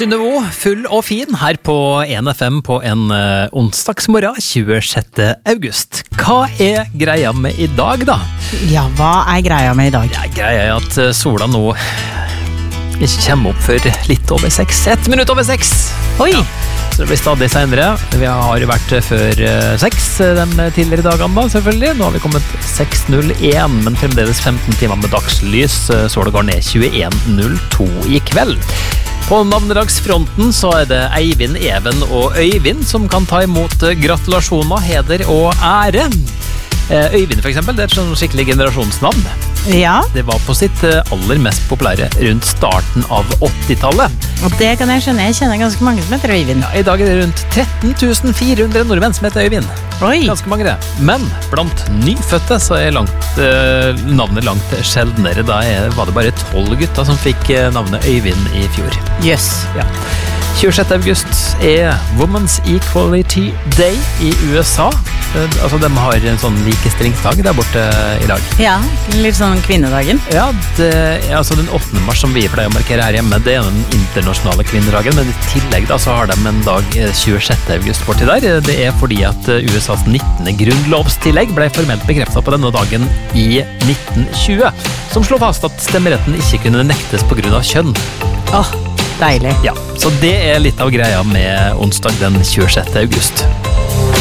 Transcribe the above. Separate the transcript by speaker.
Speaker 1: Synnøve, full og fin her på 1FM på en onsdagsmorgen 26. august. Hva er greia med i dag da?
Speaker 2: Ja, hva er greia med i dag?
Speaker 1: Ja, greia er at sola nå ikke kommer opp før litt over 6. 1 minutt over 6.
Speaker 2: Oi!
Speaker 1: Ja, så det blir stadig senere. Vi har vært før 6 de tidligere dagene da, selvfølgelig. Nå har vi kommet 6.01, men fremdeles 15 timer med dagslys. Sola går ned 21.02 i kveld. På navnedagsfronten så er det Eivind, Even og Øyvind som kan ta imot gratulasjoner, heder og ære. Øyvind for eksempel, det er et sånn skikkelig generasjonsnavn.
Speaker 2: Ja.
Speaker 1: Det var på sitt aller mest populære rundt starten av 80-tallet.
Speaker 2: Og det kan jeg skjønne, jeg kjenner ganske mange som heter Øyvind.
Speaker 1: Ja, i dag er det rundt 13.400 nordmenn som heter Øyvind.
Speaker 2: Oi!
Speaker 1: Ganske mange det. Men blant nyfødte så er navnet langt sjeldnere. Da var det bare 12 gutter som fikk navnet Øyvind i fjor.
Speaker 2: Jøss.
Speaker 1: Ja. 26. august er Women's Equality Day i USA. Altså, de har en sånn likestillingsdag der borte i dag.
Speaker 2: Ja, litt sånn kvinnedagen.
Speaker 1: Ja, altså den 8. mars som vi pleier å markere her hjemme, det er den internasjonale kvinnedagen, men i tillegg da så har de en dag 26. august borti der. Det er fordi at USAs 19. grunnlovstillegg ble formelt bekreftet på denne dagen i 1920, som slår fast at stemmeretten ikke kunne nektes på grunn av kjønn.
Speaker 2: Åh, deilig.
Speaker 1: Ja, så det er litt av greia med onsdag den 26. august.